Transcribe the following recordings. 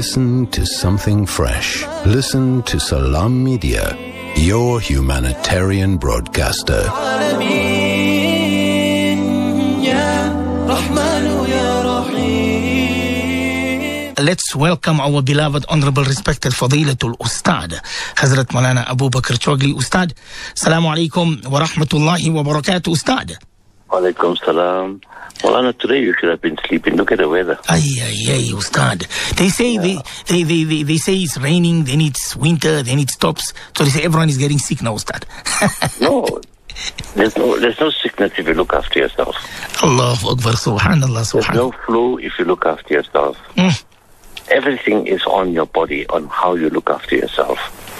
Listen to something fresh. Listen to Salam Media, your humanitarian broadcaster. Let's welcome our beloved, honorable, respected Fadilatul Ustad, Hazrat Maulana Abu Bakr Chogli. Ustad, Assalamu alaikum wa rahmatullahi wa barakatuh, Ustad. Walaikum salam. Maulana, today you should have been sleeping. Look at the weather. Ay, Ustad. They say they say it's raining, then it's winter, then it stops. So they say everyone is getting sick now, Ustad. No, there's no sickness if you look after yourself. Allahu Akbar, subhanallah, There's no flu if you look after yourself. Everything is on your body, on how you look after yourself.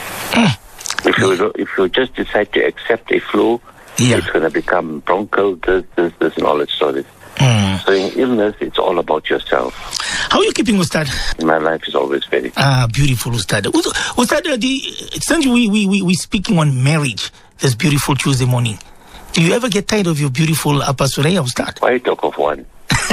If you just decide to accept a flu, it's going to become bronchial, this, and all that stories. So in illness, it's all about yourself. How are you keeping, Ustad? My life is always very beautiful, Ustad. Ustad, since we speaking on marriage this beautiful Tuesday morning, do you ever get tired of your beautiful Appa Suraya, Ustad? Why talk of one?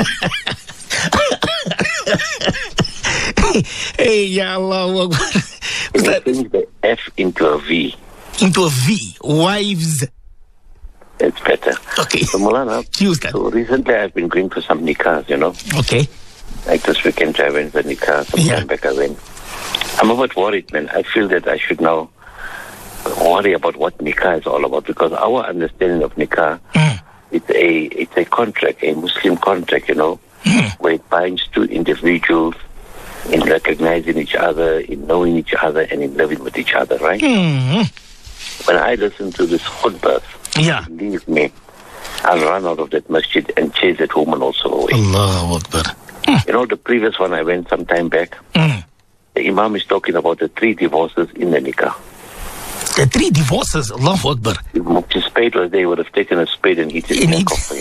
Hey, ya Allah. Change the F into a V. Into a V. Wives. It's better. Okay. So, Maulana, so recently I've been going for some nikahs, you know. Okay. Like this weekend I went for nikah, some time back I went. I'm a bit worried, man. I feel that I should now worry about what nikah is all about, because our understanding of nikah, it's a contract, a Muslim contract, you know, where it binds two individuals in recognizing each other, in knowing each other, and in living with each other, right? When I listen to this khutbah, believe me, I'll run out of that masjid and chase that woman also away. Allahu Akbar. You know, the previous one I went some time back, the Imam is talking about the 3 divorces in the nikah. The 3 divorces, Allahu Akbar. If his spade was there, he would have taken a spade and hit his neck off.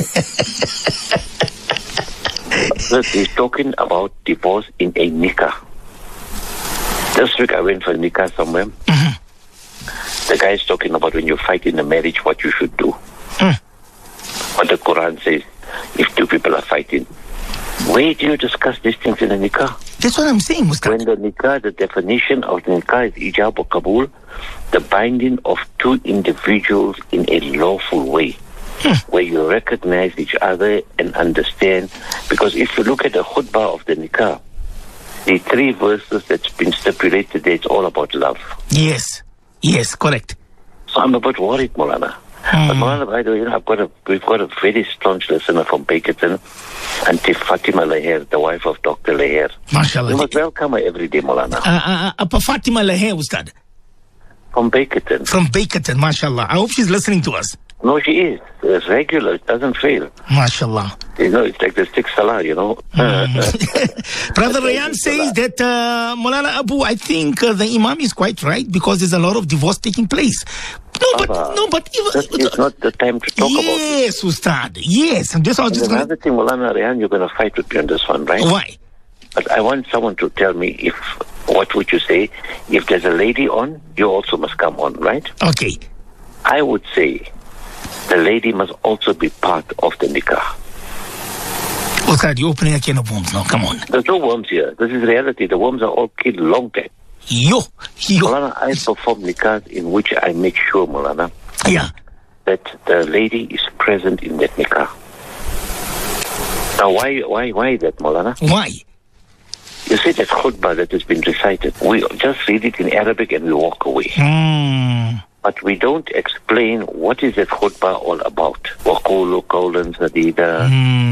He's talking about divorce in a nikah. This week I went for a nikah somewhere. The guy is talking about when you fight in a marriage, what you should do. What the Quran says, if 2 people are fighting. Where do you discuss these things in a nikah? That's what I'm saying, Ustad. When the nikah, the definition of the nikah is ijab or kabul, the binding of 2 individuals in a lawful way. Where you recognize each other and understand. Because if you look at the khutbah of the nikah, the 3 verses that's been stipulated there, it's all about love. Yes, correct. So I'm a bit worried, Maulana. But Maulana, by the way, you know, we've got a very staunch listener from Bakerton, Auntie Fatima Laher, the wife of Dr. Laher. MashaAllah. You must welcome her every day, Maulana. Appa Fatima Laher, Ustad. From Bakerton. From Bakerton, MashaAllah. I hope she's listening to us. No, she is. It's regular. It doesn't fail. MashaAllah. You know, it's like the 6th salah, you know. Brother Rayan says that, Maulana Abu, I think the Imam is quite right, because there's a lot of divorce taking place. No, but it's not the time to talk about it. Yes, Ustad. Yes. And another thing, Maulana Rayan, you're going to fight with me on this one, right? Why? But I want someone to tell me what would you say, if there's a lady on, you also must come on, right? Okay. I would say the lady must also be part of the nikah. Ustad, you're opening a can of worms now. Come on. There's no worms here. This is reality. The worms are all killed long time. Yo. Maulana, I perform nikahs in which I make sure, Maulana, that the lady is present in that nikah. Now, why that, Maulana? Why? You see that khutbah that has been recited. We just read it in Arabic and we walk away. But we don't explain what is that khutbah all about. وَقُولُوا قَوْلًا سَدِيدًا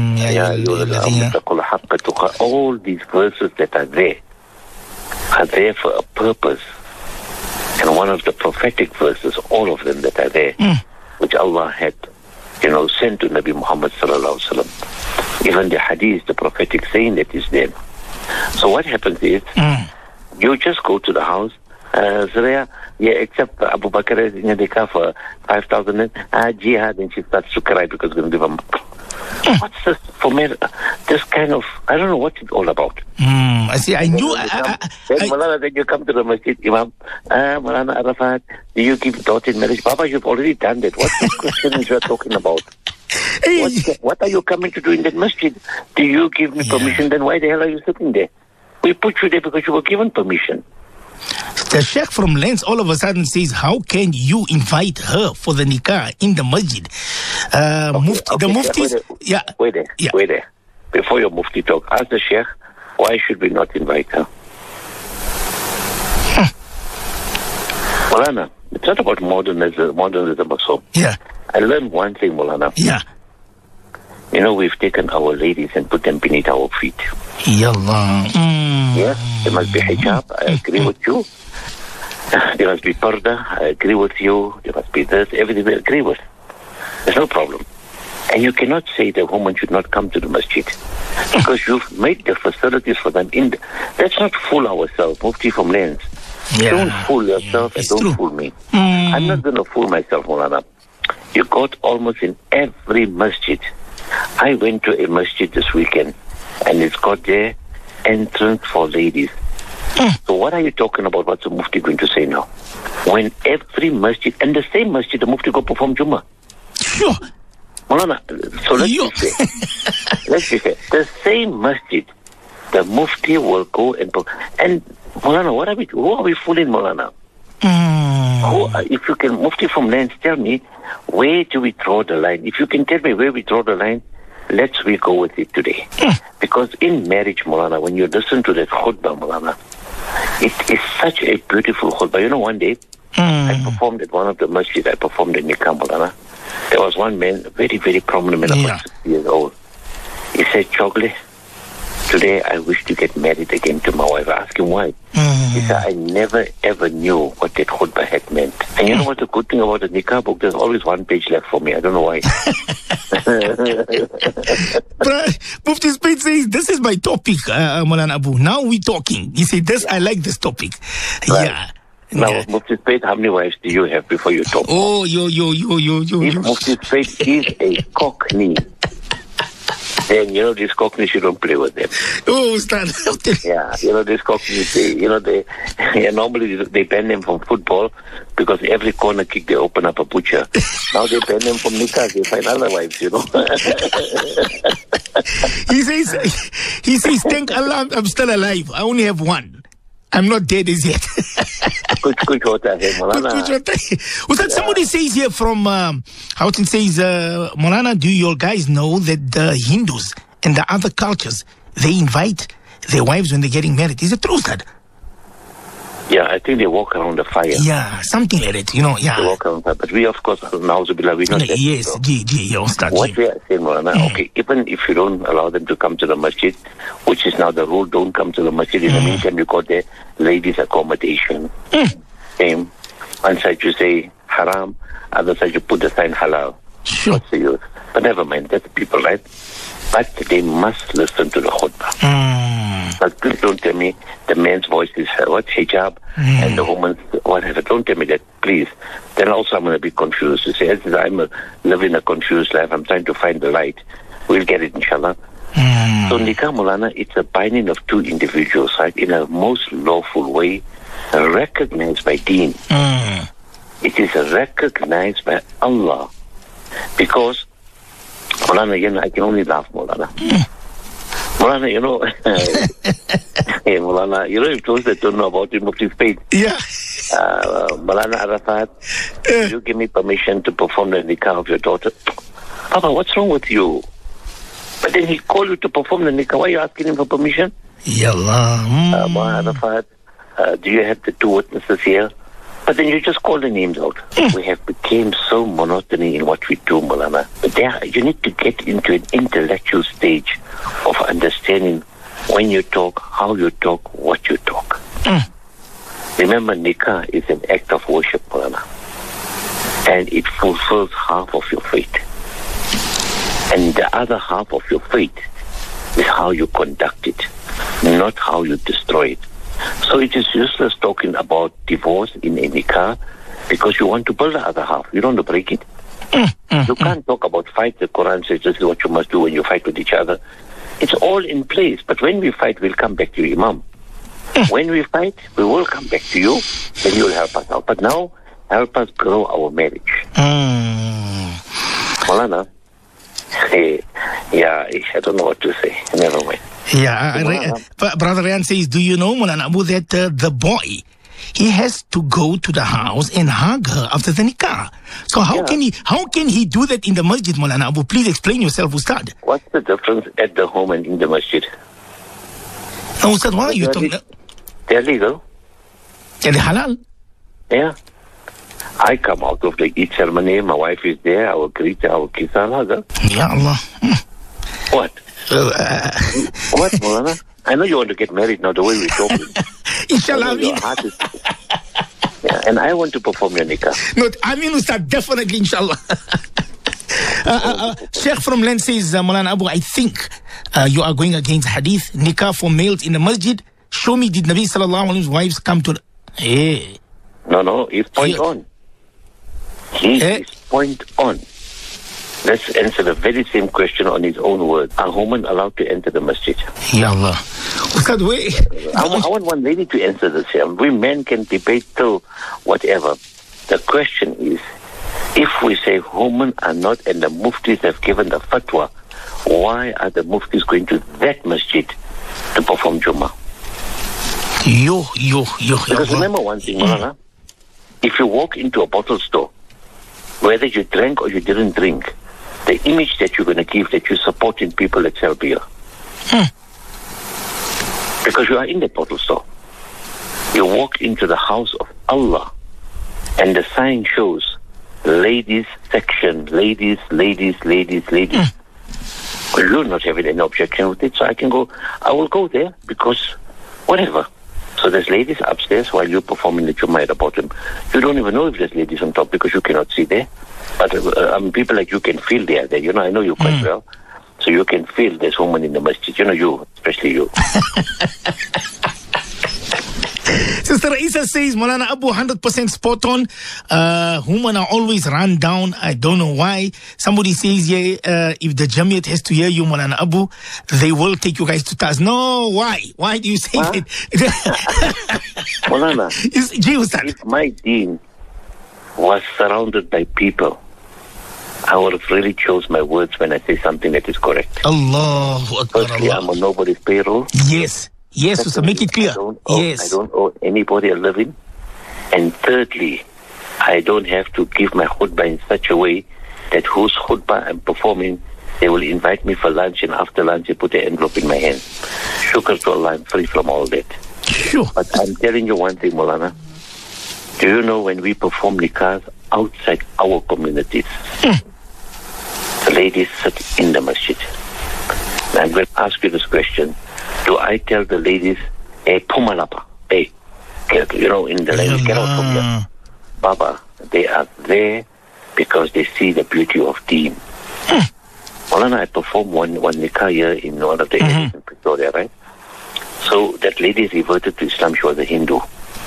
All these verses that are there for a purpose. And one of the prophetic verses, all of them that are there, which Allah had, sent to Nabi Muhammad sallallahu alaihi wasallam. Even the hadith, the prophetic saying that is there. So what happens is, you just go to the house, Suraya, except Abu Bakr is in the nikah for 5,000 jihad, and she starts to cry because we're going to give him. What's this for me? This kind of, I don't know what it's all about. I see, I knew. Then you come to the masjid, Imam, Maulana Arafat, do you give daughter in marriage? Baba, you've already done that. What questions you are talking about? What are you coming to do in that masjid? Do you give me permission? Then why the hell are you sitting there? We put you there because you were given permission. The sheikh from Lens all of a sudden says, how can you invite her for the nikah in the masjid? The muftis... Wait there. Before your mufti talk, ask the sheikh, why should we not invite her? Maulana, it's not about modernism or so. Yeah. I learned one thing, Maulana. Yeah. You know, we've taken our ladies and put them beneath our feet. Yallah. Yes, there must be hijab. I agree with you. There must be parda. I agree with you. There must be this. Everything we agree with. There's no problem. And you cannot say the woman should not come to the masjid because you've made the facilities for them. Let's not fool ourselves. Mufti from Lens. Yeah. Don't fool yourself and don't fool me. I'm not going to fool myself, Maulana. You got almost in every masjid. I went to a masjid this weekend and it's got there entrance for ladies. So what are you talking about? What's the Mufti going to say now? When every masjid, and the same masjid, the Mufti go perform Jummah. Sure. Maulana, so let's be fair. The same masjid, the Mufti will go and Maulana, who are we fooling, Maulana? If you can, Mufti from Lens, tell me, where do we draw the line? If you can tell me where we draw the line, let's we go with it today. Because in marriage, Maulana, when you listen to that khutbah, Maulana, it is such a beautiful khutbah. You know, one day, I performed at one of the masjid, I performed in Nikah, Maulana. There was one man, very, very prominent man, about 60 years old. He said, Chogle, today I wish to get married again to my wife. I asked him why. He said, I never ever knew what that khutbah had meant. And you know what the good thing about the nikah book? There's always one page left for me. I don't know why. Mufti Spade says, this is my topic, Maulana Abu. Now we're talking. He said, I like this topic. Right. Yeah. Now, Mufti Spade, how many wives do you have before you talk? Oh, yo. If Mufti Spade is a cockney, then, you know, these cockneys, you don't play with them. Oh, Ustad. Yeah, you know, these cockneys, normally they ban them from football because every corner kick they open up a butcher. Now they ban them from nikah, they find other wives, you know. He says, thank Allah, I'm still alive. I only have one. I'm not dead as yet. Somebody says here from Houghton says, Maulana, do your guys know that the Hindus and the other cultures, they invite their wives when they're getting married? Is it true, Ustad? Yeah, I think they walk around the fire. Yeah, something like that, you know, yeah. They walk around the fire. But we, of course, na'uzubillah, we not yes, Ustad. What we are saying, Maulana, okay, even if you don't allow them to come to the masjid, which is now the rule, don't come to the masjid. In the meantime, you got the ladies' accommodation. Same. One side you say haram, other side you put the sign halal. Sure. What's the use? But never mind, that's the people, right? But they must listen to the khutbah. But please don't tell me the man's voice is hijab and the woman's whatever. Don't tell me that, please. Then also I'm going to be confused. You say, as I'm living a confused life, I'm trying to find the light. We'll get it, inshallah. So nikah, Maulana, it's a binding of two individuals, right, in a most lawful way, recognized by Deen. It is recognized by Allah. Because, Maulana, you know, I can only laugh, Maulana. Maulana, you know, hey, Maulana, you know, if those that don't know about it, Mufti Spade. Yeah. Maulana Arafat, you give me permission to perform the nikah of your daughter. Papa, what's wrong with you? But then he called you to perform the nikah. Why are you asking him for permission? Yallah. Maulana Arafat, do you have the two witnesses here? But then you just call the names out. We have become so monotony in what we do, Maulana. But you need to get into an intellectual stage of understanding when you talk, how you talk, what you talk. Remember, nikah is an act of worship, Maulana. And it fulfills half of your faith. And the other half of your faith is how you conduct it, not how you destroy it. So it is useless talking about divorce in a nikah because you want to build the other half. You don't want to break it. You can't talk about fight. The Quran says this is what you must do when you fight with each other. It's all in place. But when we fight, we'll come back to you, Imam. When we fight, we will come back to you. Then you will help us out. But now, help us grow our marriage. Maulana, Yeah, I don't know what to say. Never mind. Yeah, Brother Ryan says, do you know, Maulana Abu, that the boy, he has to go to the house and hug her after the nikah. So how can he do that in the masjid, Maulana Abu? Please explain yourself, Ustad. What's the difference at the home and in the masjid? No, Ustad, what are you talking about? They're legal. They're halal. Yeah. I come out of the Eid ceremony, my wife is there, I will greet her, I will kiss her, hug her. Ya Allah. What? What, Maulana? I know you want to get married now, the way we're talking. Inshallah, yeah, and I want to perform your nikah. No, I mean, Ustad, definitely, inshallah. Sheikh from Len says, Maulana Abu, I think you are going against hadith, nikah for males in the masjid. Show me, did Nabi sallallahu alaihi wasallam's wives come to the... Hey. No, he's point on. He is point on. Let's answer the very same question on his own words. Are women allowed to enter the masjid? Ya Allah. Ustad, wait. I want one lady to answer this here. We men can debate till whatever. The question is, if we say women are not and the muftis have given the fatwa, why are the muftis going to that masjid to perform Jummah? Because remember one thing, Maulana. If you walk into a bottle store, whether you drank or you didn't drink, the image that you're going to give that you're supporting people that sell beer. Because you are in the bottle store. You walk into the house of Allah and the sign shows ladies section, ladies. Well, you're not having any objection with it, so I will go there because whatever. So there's ladies upstairs while you're performing the Jummah at the bottom. You don't even know if there's ladies on top because you cannot see there. But people like you can feel they are there. You know, I know you quite well. So you can feel there's women in the masjid. You know, you, especially you. Sister Isa says, Maulana Abu, 100% spot on. Women are always run down. I don't know why. Somebody says, if the Jamiat has to hear you, Maulana Abu, they will take you guys to task. No, why? Why do you say that? Maulana, if my deen was surrounded by people, I would have really chose my words when I say something that is correct. Allahu Akbar. Firstly, I'm on nobody's payroll. Yes, so make it clear. I don't owe anybody a living. And thirdly, I don't have to give my khutbah in such a way that whose khutbah I'm performing, they will invite me for lunch, and after lunch they put an envelope in my hand. Shukr to Allah, I'm free from all that. Sure. But I'm telling you one thing, Maulana. Do you know when we perform nikahs outside our communities, the ladies sit in the masjid? Now I'm going to ask you this question. Do I tell the ladies, hey, pumalapa, hey, you know, in the language, get out from here. Baba, they are there because they see the beauty of deen. Maulana, I performed one nikah here in one of the areas in Pretoria, right? So that lady reverted to Islam. She was a Hindu.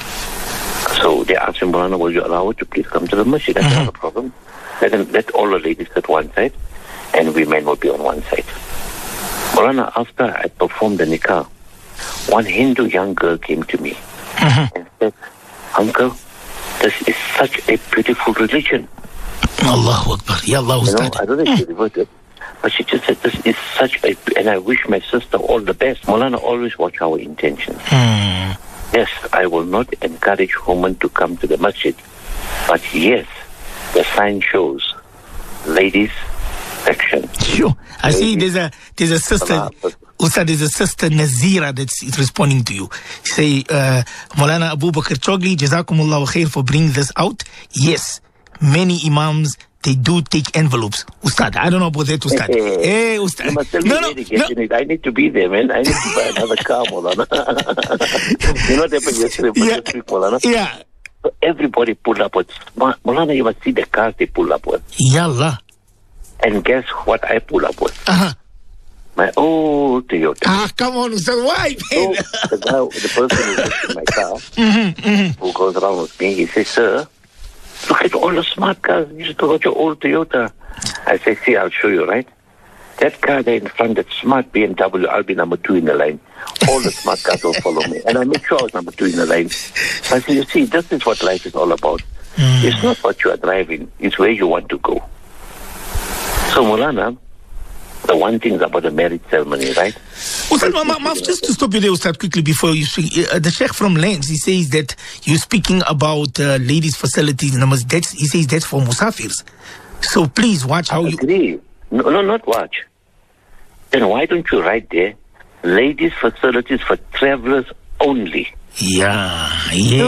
So they asked him, Maulana, will you allow her to please come to the masjid? That's not a problem. Let all the ladies sit one side and we men will be on one side. Maulana, after I performed the nikah, one Hindu young girl came to me and said, Uncle, this is such a beautiful religion. Allahu Akbar. Ya Allah, Ustad. I don't know if she reverted, but she just said, this is such a, and I wish my sister all the best. Maulana, always watch our intentions. Yes, I will not encourage women to come to the masjid, but yes, the sign shows ladies section. Sure. I see there's a sister, Ustad, there's a sister Nazira that's responding to you. Say, Maulana Abu Bakr Chogli, Jazakumullah khair for bringing this out. Yes, many imams, they do take envelopes. Ustad, I don't know about that, Ustad. Hey, Ustad. You must tell me I need to be there, man. I need to buy another car, Maulana. You know what happened yesterday? Maulana? Yeah. So everybody pulled up with, Maulana, you must see the cars they pull up with. Yallah. And guess what I pull up with? My old Toyota. Come on, Ustad, why? So the person who lives in my car, who goes around with me, he says, sir, look at all the smart cars. You just got your old Toyota. I say, see, I'll show you, right? That car there in front, that smart BMW, I'll be number 2 in the line. All the smart cars will follow me. And I make sure I was number 2 in the line. I say, you see, this is what life is all about. It's not what you are driving. It's where you want to go. So, Maulana, the one thing about the marriage ceremony, right? Ustad, just to stop you there, Ustad, quickly before you speak. The Sheikh from Lens, he says that you're speaking about ladies' facilities in the masjid. He says that's for musafirs. So please watch how you... agree. No, not watch. Then why don't you write there, ladies' facilities for travelers only? Yeah,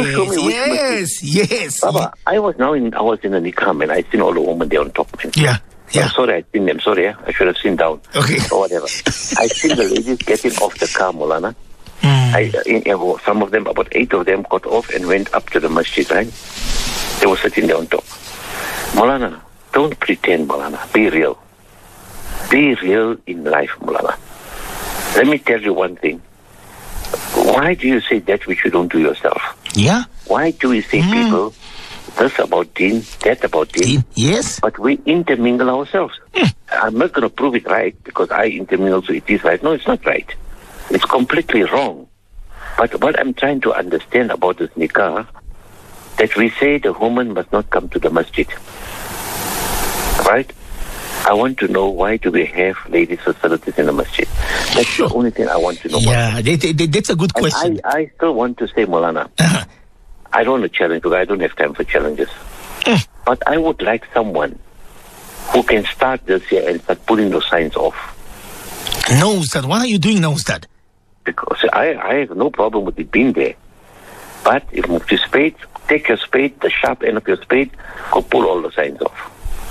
yes. Baba, I was in a nikah, man. I seen all the women there on top, man. Yeah. I'm sorry, I seen them. Sorry, I should have seen down. Okay. Or whatever. I seen the ladies getting off the car, Molana. Some of them, about 8 of them, got off and went up to the masjid, right? They were sitting there on top. Molana, don't pretend, Molana. Be real. Be real in life, Molana. Let me tell you one thing. Why do you say that which you don't do yourself? Yeah. Why do we say people this about deen, that about deen? Yes. But we intermingle ourselves. I'm not going to prove it right because I intermingle, so it is right. No, it's not right. It's completely wrong. But what I'm trying to understand about this nikah, that we say the woman must not come to the masjid. Right? I want to know, why do we have ladies' facilities in the masjid? That's the only thing I want to know. Yeah, that's a good question. I still want to say, Molana, I don't want to challenge because I don't have time for challenges. But I would like someone who can start this year and start pulling those signs off. No, Ustad. What are you doing now, Ustad? Because I have no problem with it being there. But if Mufti Spade, take your spade, the sharp end of your spade, go pull all the signs off.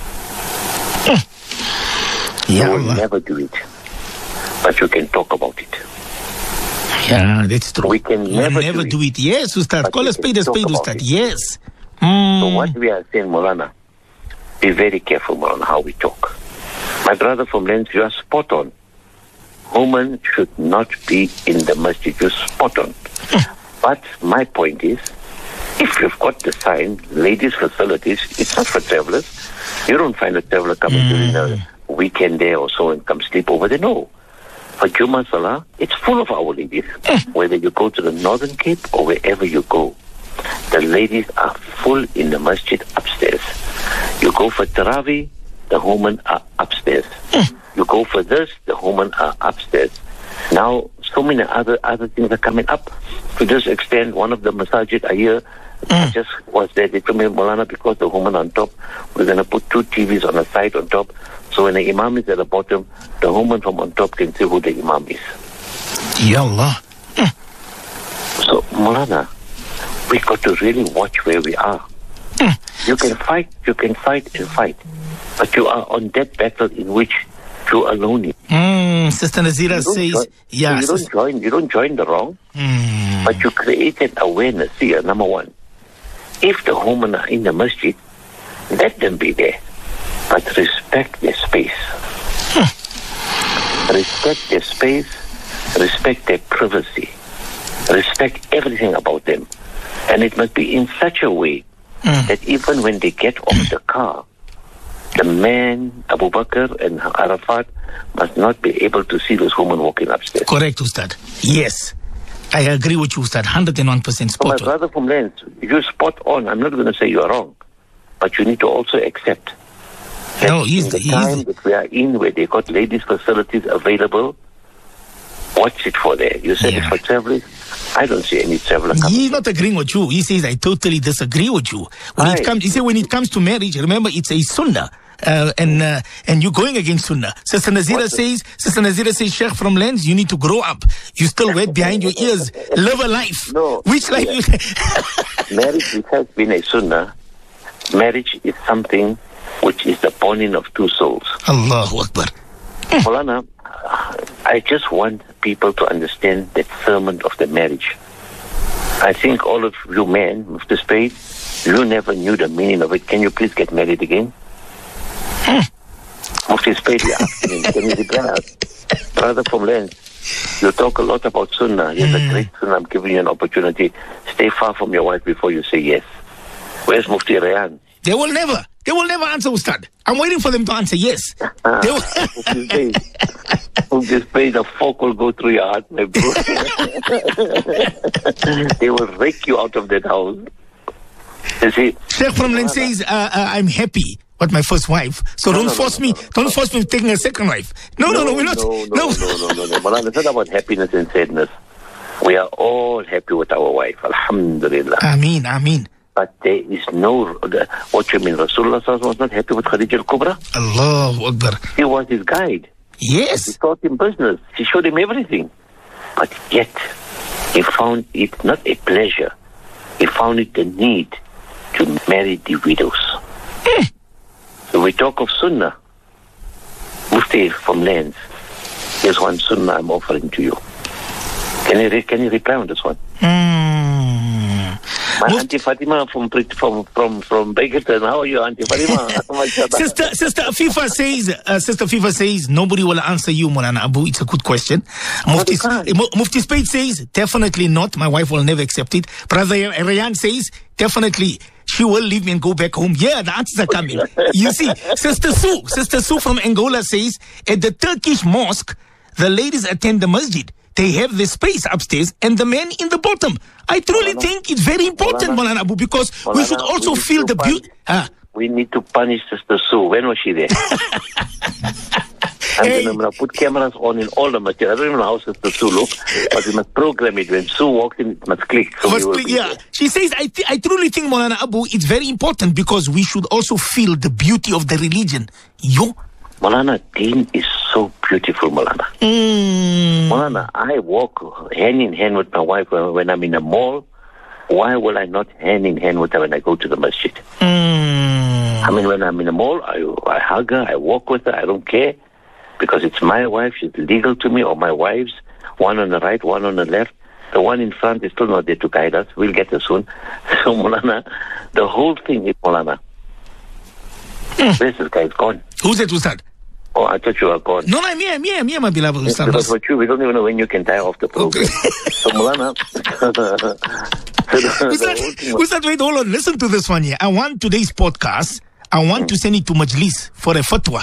You will never do it. But you can talk about it. Yeah, that's true. We can never do it. Yes, Ustad. Call a spade, Ustad. Yes. So what we are saying, Molana, be very careful, Molana, how we talk. My brother from Lens, you are spot on. Women should not be in the masjid. You're spot on. But my point is, if you've got the sign, ladies' facilities, it's not for travelers. You don't find a traveler coming during a weekend there or so and come sleep over there. No. For Jummah Salah, it's full of our ladies. Whether you go to the Northern Cape or wherever you go, the ladies are full in the masjid upstairs. You go for Tarawih, the women are upstairs. You go for this, the women are upstairs. Now, so many other things are coming up. To this extent, one of the masajid here just was there. They told me, Molana, because the woman on top, we're going to put 2 TVs on the side on top. So when the imam is at the bottom, the woman from on top can see who the imam is. Ya Allah. So, Molana, we got to really watch where we are. You can fight and fight. But you are on that battle in which you alone is. Sister Nazira says, you don't join the wrong, but you create an awareness here, number one. If the women are in the masjid, let them be there, but respect their space. Respect their space, respect their privacy, respect everything about them. And it must be in such a way that even when they get off the car, the man, Abu Bakr and Arafat, must not be able to see those women walking upstairs. Correct, Ustad. Yes. I agree with you, Ustad. 101% spot on. My brother from Lens, you're spot on. I'm not going to say you are wrong. But you need to also accept that time that we are in, where they got ladies' facilities available, watch it for there. You said it's for travelers. I don't see any traveler coming. He's not agreeing with you. He says, I totally disagree with you. He said, when it comes to marriage, remember, it's a sunnah. And you're going against sunnah. Sister Nazira says, Sheikh from Lens, you need to grow up. You still wet behind your ears. Live a life. No. Which life? Marriage, it has been a sunnah. Marriage is something which is the bonding of 2 souls. Allahu Akbar. Molana, I just want people to understand that sermon of the marriage. I think all of you men, Mufti Spade, you never knew the meaning of it. Can you please get married again? Mufti Spade, can you reply us? Brother from Lens, you talk a lot about sunnah. Here's a great sunnah. I'm giving you an opportunity. Stay far from your wife before you say yes. Where's Mufti Rayan? They will never answer, Ustad. I'm waiting for them to answer yes. Mufti Spade, the fork will go through your heart, my bro. They will rake you out of that house. You see, Sheikh from Lens says, I'm happy. but my first wife. So don't force me with taking a second wife. No, we're not. No. Malana, it's not about happiness and sadness. We are all happy with our wife. Alhamdulillah. Ameen. But there is no... what you mean? Rasulullah was not happy with Khadija al-Kubra? Allahu Akbar. She was his guide. Yes. She taught him business. She showed him everything. But yet, he found it not a pleasure. He found it the need to marry the widows. So we talk of Sunnah. Mufti from Lands. Here's one Sunnah I'm offering to you. Can you reply on this one? My Auntie Fatima from Bakerton. How are you, Auntie Fatima? Sister Afifa says nobody will answer you, Maulana Abu. It's a good question. Mufti Spade says definitely not. My wife will never accept it. Brother Rayan says definitely she will leave me and go back home. Yeah, the answers are coming. You see, Sister Sue from Angola says at the Turkish mosque, the ladies attend the masjid. They have the space upstairs and the men in the bottom. I truly think it's very important, Maulana Abu, because we should also feel the beauty. We need to punish Sister Sue. When was she there? I'm going to put cameras on in all the masjid. I don't even know how Sister Sue looks, but we must program it. When Sue walks in, it must click. Yeah. She says, I truly think, Maulana Abu, it's very important because we should also feel the beauty of the religion. Maulana, Deen is so beautiful, Maulana. Maulana, I walk hand in hand with my wife when I'm in a mall. Why will I not hand in hand with her when I go to the masjid? I mean, when I'm in a mall, I hug her, I walk with her, I don't care. Because it's my wife, she's legal to me, or my wives, one on the right, one on the left. The one in front is still not there to guide us. We'll get her soon. So, Maulana, the whole thing is, Maulana, where's this guy? He's gone. Who's it, Ustad? Oh, I thought you were gone. No, I'm here, my beloved Ustad. Because for you, we don't even know when you can die off the program. So, Maulana... Ustad, wait, hold on. Listen to this one here. I want today's podcast, I want to send it to Majlis for a fatwa.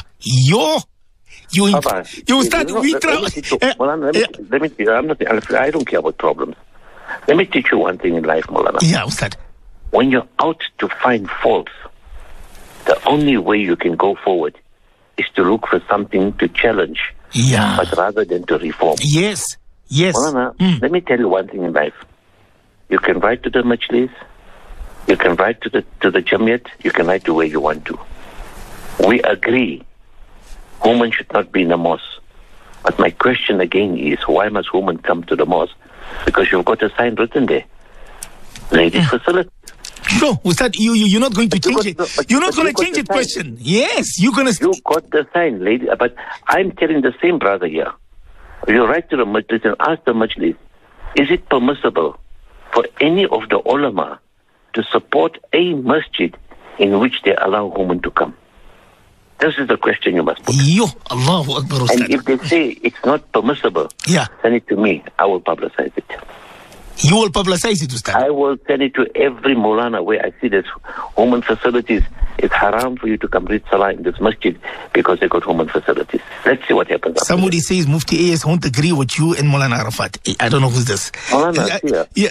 Let me teach you. I don't care about problems. Let me teach you one thing in life, Maulana. Yeah, Ustad. When you're out to find faults, the only way you can go forward is to look for something to challenge, but rather than to reform. Yes. Maulana, let me tell you one thing in life. You can write to the Majlis, you can write to the Jamiat, you can write to where you want to. We agree women should not be in the mosque. But my question again is, why must women come to the mosque? Because you've got a sign written there. Ladies facility. Sure, Ustad, you're not going to change it. You're not going to change it, question. Yes, you're going to... You got the sign, lady. But I'm telling the same brother here. You write to the Majlis and ask the Majlis, is it permissible for any of the ulama to support a masjid in which they allow women to come? This is the question you must put. Allahu Akbar, Ustad. And if they say it's not permissible, send it to me. I will publicize it. You will publicize it, Ustad? I will send it to every Maulana where I see this women facilities. It's haram for you to come read Salah in this masjid because they got women facilities. Let's see what happens. Somebody says Mufti AS won't agree with you and Maulana Arafat. I don't know who's this. Maulana,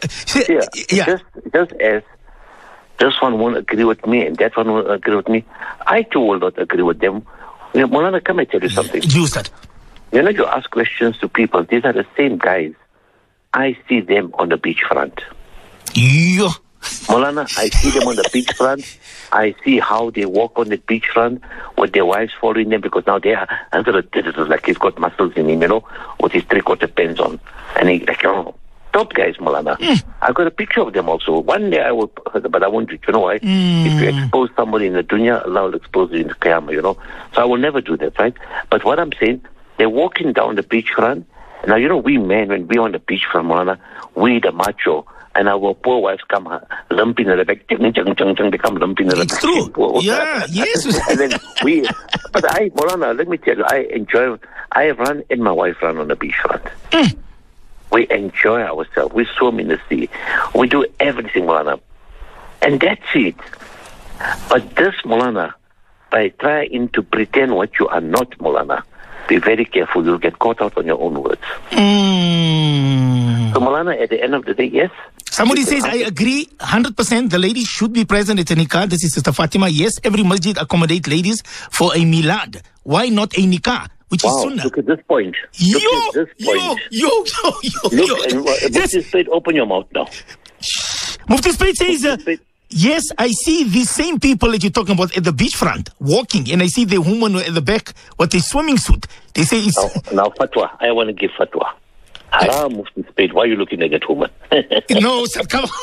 just as this one won't agree with me and that one won't agree with me, I too will not agree with them. Maulana, come and tell you something. You start. You know, you ask questions to people. These are the same guys. I see them on the beachfront. Maulana, I see them on the beachfront. I see how they walk on the beachfront with their wives following them because now they are under the digital, like he's got muscles in him, with his 3/4 pants on. And he, top guys, Maulana. I got a picture of them also. One day I will, but I won't do it. You know why? If you expose somebody in the dunya, Allah will expose you in the Qiyamah, So I will never do that, right? But what I'm saying, they're walking down the beachfront. Now, we men, when we're on the beachfront, Maulana, we the macho, and our poor wives come lumping in the back. They come lumping in the back. It's true. Yeah, yes. And then Maulana, let me tell you, I run and my wife run on the beachfront. We enjoy ourselves. We swim in the sea. We do everything, Maulana. And that's it. But this, Maulana, by trying to pretend what you are not, Maulana, Be very careful. You'll get caught out on your own words. So, Maulana, at the end of the day, yes. Somebody says, I agree 100%. The ladies should be present at a nikah. This is Sister Fatima. Yes, every masjid accommodate ladies for a milad. Why not a nikah? Which is sunnah. Look at this point. Look at this point. Look, Mufti Spade, open your mouth now. Mufti Spade says, yes, I see these same people that you're talking about at the beachfront walking, and I see the woman at the back with a swimming suit. They say it's... Now, fatwa. I want to give fatwa. Haram, Mufti Spade. Why are you looking at that woman? No, sir, come on.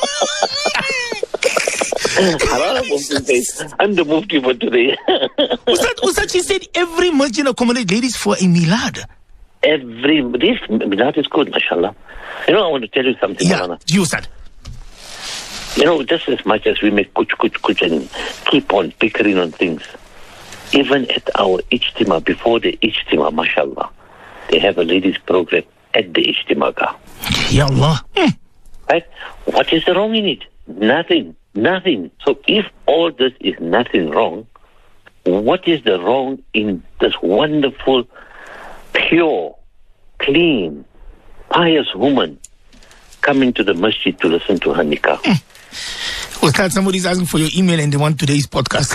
Haram, Mufti Spade. I'm the Mufti for today. Ustad, she said every masjid accommodate ladies for a milad. This milad is good, mashallah. You know, I want to tell you something, Malana. You said. You know, just as much as we make kuch and keep on bickering on things, even at our ijtima, before the ijtima, mashallah, they have a ladies program at the ijtima. Ya Allah. Right? What is the wrong in it? Nothing. So if all this is nothing wrong, what is the wrong in this wonderful, pure, clean, pious woman coming to the masjid to listen to her nikah? Ustad, somebody's asking for your email and they want today's podcast.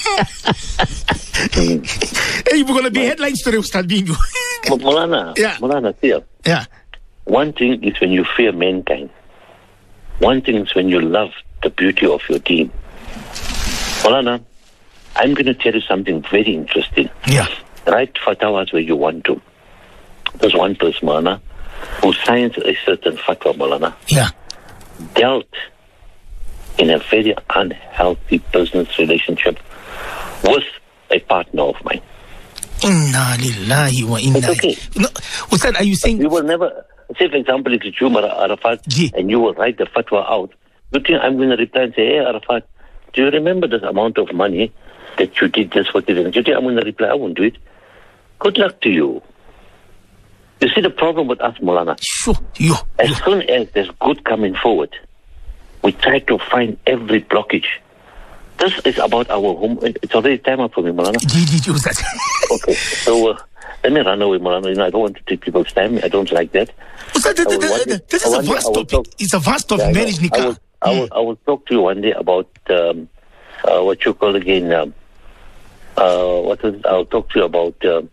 Hey, we're going to be headlines today, Ustad, being you. Maulana, see. Yeah. One thing is when you fear mankind. One thing is when you love the beauty of your deen. Maulana, I'm going to tell you something very interesting. Yeah. Write fatwas where you want to. There's one person, Maulana, who signs a certain fatwa, Maulana. Yeah. Dealt in a very unhealthy business relationship with a partner of mine. Inna lillahi wa inna ilayhi. No, Ustad, are you saying... You will never... Say, for example, if it's you, Arafat, and you will write the fatwa out, you think I'm going to reply and say, hey, Arafat, do you remember this amount of money that you did this for this? And you think I'm going to reply, I won't do it. Good luck to you. You see the problem with us, Maulana? Sure. As soon as there's good coming forward, we try to find every blockage. This is about our home. It's already time up for me, Maulana. Okay, so let me run away, Maulana. You know, I don't want to take people's time. I don't like that. This is a vast topic. It's a vast topic, marriage nikah. I will talk to you one day about what you call again. I'll talk to you about.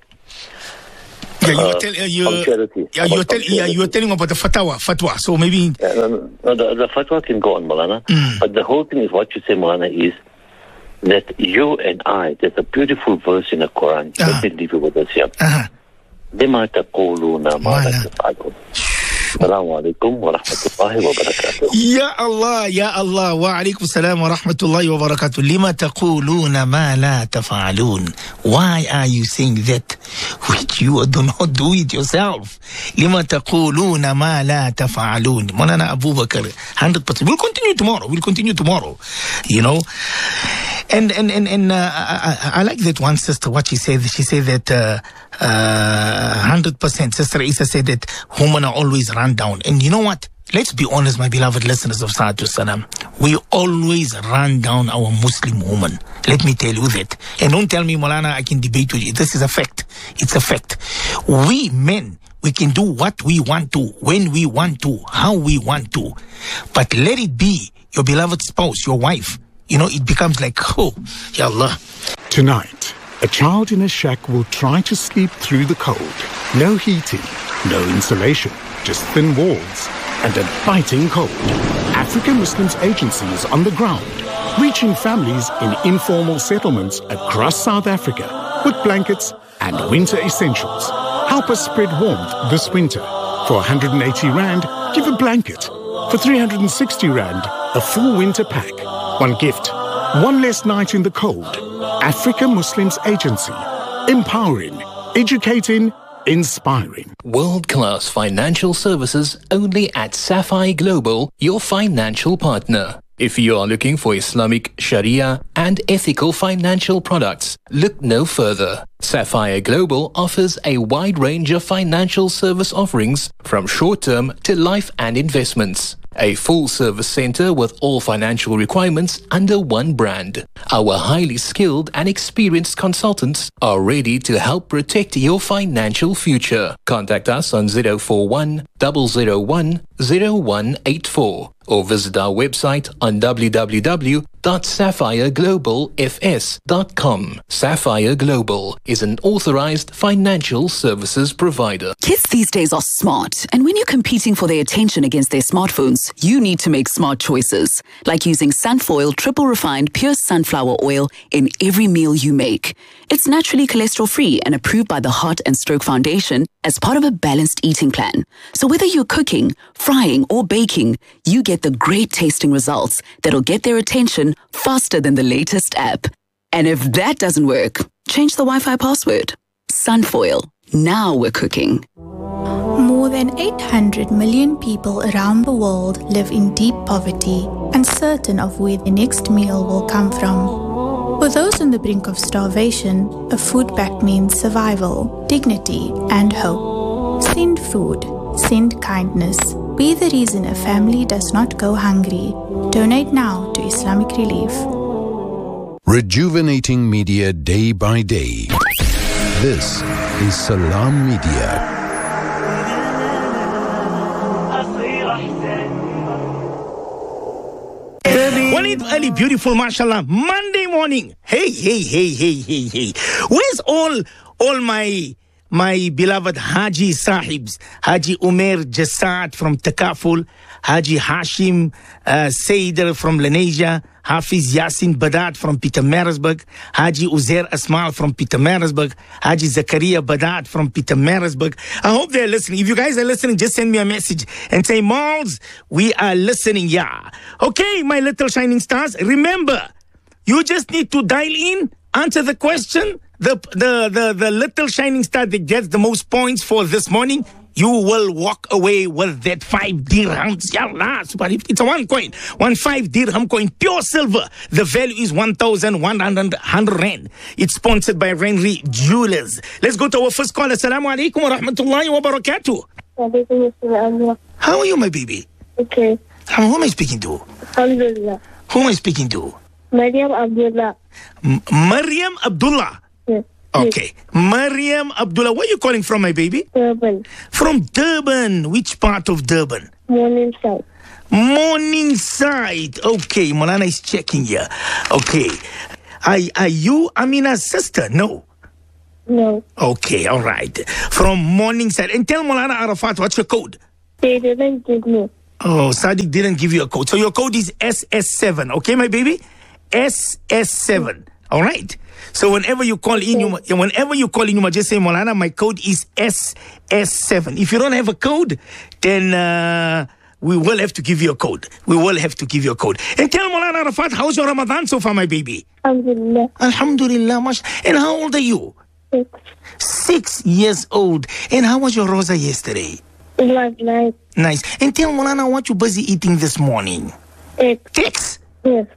You were telling about the fatwa. So maybe the fatwa can go on, Maulana. But the whole thing is what you say, Maulana, is that you and I. There's a beautiful verse in the Quran. Let me leave you with this here. لما تقولون ما لا تفعلون. السلام عليكم ورحمة الله وبركاته. يا الله وعليكم السلام ورحمة الله وبركاته. لما تقولون ما لا تفعلون. Why are you saying that which you do not do it yourself? لما تقولون ما لا تفعلون. Maulana Abu Bakr, 100%. We'll continue tomorrow. You know. And I like that one sister, what she said. She said that 100%. Sister Isa said that women are always run down. And you know what? Let's be honest, my beloved listeners of Salatu Salam. We always run down our Muslim woman. Let me tell you that. And don't tell me, Maulana, I can debate with you. This is a fact. It's a fact. We men, we can do what we want to, when we want to, how we want to. But let it be your beloved spouse, your wife. You know, it becomes like, oh, Ya Allah. Tonight, a child in a shack will try to sleep through the cold. No heating, no insulation, just thin walls and a biting cold. African Muslims Agency is on the ground, reaching families in informal settlements across South Africa with blankets and winter essentials. Help us spread warmth this winter. For 180 Rand, give a blanket. For 360 Rand, a full winter pack. One gift, one less night in the cold. Africa Muslims Agency. Empowering, educating, inspiring. World-class financial services only at Sapphire Global, your financial partner. If you are looking for Islamic Sharia and ethical financial products, look no further. Sapphire Global offers a wide range of financial service offerings from short-term to life and investments. A full-service center with all financial requirements under one brand. Our highly skilled and experienced consultants are ready to help protect your financial future. Contact us on 041 001 0184 or visit our website on www.sapphireglobalfs.com. Sapphire Global is an authorized financial services provider. Kids these days are smart, and when you're competing for their attention against their smartphones, you need to make smart choices, like using Sunfoil triple refined pure sunflower oil in every meal you make. It's naturally cholesterol-free and approved by the Heart and Stroke Foundation as part of a balanced eating plan. So whether you're cooking, frying, or baking, you get the great tasting results that'll get their attention faster than the latest app. And if that doesn't work, change the Wi-Fi password. Sunfoil. Now we're cooking. More than 800 million people around the world live in deep poverty, uncertain of where the next meal will come from. For those on the brink of starvation, a food pact means survival, dignity, and hope. Send food. Send kindness. Be the reason a family does not go hungry. Donate now to Islamic Relief. Rejuvenating media day by day. This is Salam Media. Walid Ali, beautiful, mashallah. Monday morning. Hey. Where's all my beloved Haji Sahibs? Haji Umer Jassat from Takaful, Haji Hashim Seider from Lenasia, Hafiz Yasin Badat from Pietermaritzburg, Haji Uzair Asmal from Pietermaritzburg, Haji Zakaria Badat from Pietermaritzburg. I hope they're listening. If you guys are listening, just send me a message and say, Malls, we are listening, yeah. Okay, my little shining stars, remember, you just need to dial in, answer the question. The little shining star that gets the most points for this morning, you will walk away with that 5 dirhams. Yallah, it's a 1 coin. 5 dirham coin, pure silver. The value is 1,100 rand. It's sponsored by Renry Jewelers. Let's go to our first caller. Assalamu alaikum wa rahmatullahi wa barakatuh. How are you, my baby? Okay. Who am I speaking to? Alhamdulillah. Who am I speaking to? Maryam Abdullah. Maryam Abdullah. Yes. Okay. Maryam Abdullah. Where are you calling from, my baby? Durban. From Durban. Which part of Durban? Morningside. Morningside. Okay. Molana is checking here. Okay. Are you Amina's sister? No. No. Okay. All right. From Morningside. And tell Molana Arafat, what's your code? They didn't give me. Oh, Sadiq didn't give you a code. So your code is SS7. Okay, my baby? SS7. All right. So whenever you call in, you just say, Molana, my code is SS7. If you don't have a code, then we will have to give you a code. And tell Molana Arafat, how's your Ramadan so far, my baby? Alhamdulillah. Alhamdulillah. And how old are you? 6. 6 years old. And how was your Rosa yesterday? It was nice. Nice. And tell Molana what you're busy eating this morning. Eggs. Cakes? Yes.